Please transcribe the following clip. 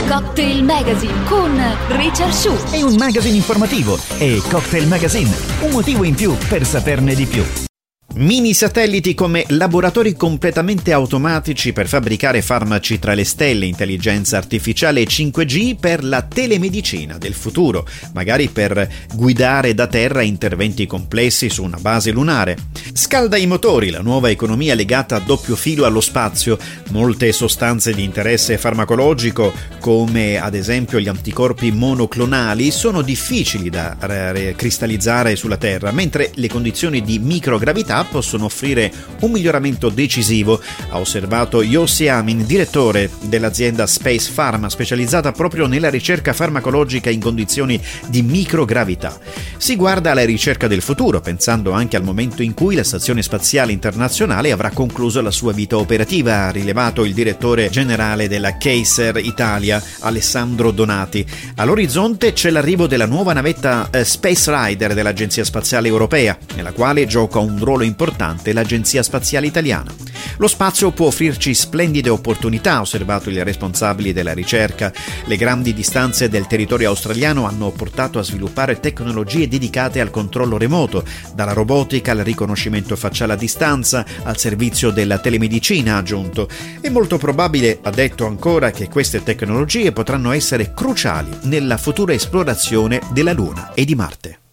Cocktail Magazine con Richard Shu. È un magazine informativo, è Cocktail Magazine, un motivo in più per saperne di più. Mini satelliti come laboratori completamente automatici per fabbricare farmaci tra le stelle, intelligenza artificiale e 5G per la telemedicina del futuro, magari per guidare da terra interventi complessi su una base lunare. Scalda i motori, la nuova economia legata a doppio filo allo spazio. Molte sostanze di interesse farmacologico, come ad esempio gli anticorpi monoclonali, sono difficili da cristallizzare sulla Terra, mentre le condizioni di microgravità possono offrire un miglioramento decisivo, ha osservato Yossi Amin, direttore dell'azienda Space Pharma, specializzata proprio nella ricerca farmacologica in condizioni di microgravità. Si guarda alla ricerca del futuro, pensando anche al momento in cui la Stazione Spaziale Internazionale avrà concluso la sua vita operativa, ha rilevato il direttore generale della Kaiser Italia, Alessandro Donati. All'orizzonte c'è l'arrivo della nuova navetta Space Rider dell'Agenzia Spaziale Europea, nella quale gioca un ruolo importante l'Agenzia Spaziale Italiana. Lo spazio può offrirci splendide opportunità, ha osservato il responsabile della ricerca. Le grandi distanze del territorio australiano hanno portato a sviluppare tecnologie dedicate al controllo remoto, dalla robotica al riconoscimento facciale a distanza, al servizio della telemedicina, ha aggiunto. È molto probabile, ha detto ancora, che queste tecnologie potranno essere cruciali nella futura esplorazione della Luna e di Marte.